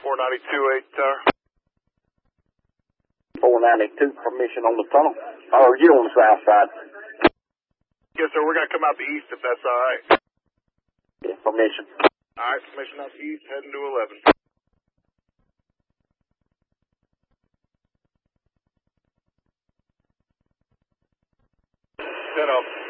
492, 8 tower. 492, permission on the tunnel. Or you on the south side? Yes, sir. We're going to come out the east if that's all right. Yeah, permission. All right, permission out the east, heading to 11. 10 off.